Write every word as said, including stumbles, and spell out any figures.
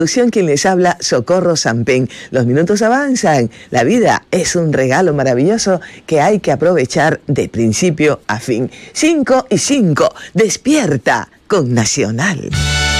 Quien les habla, Socorro Sampen. Los minutos avanzan. La vida es un regalo maravilloso que hay que aprovechar de principio a fin. Cinco y cinco. Despierta con Nacional.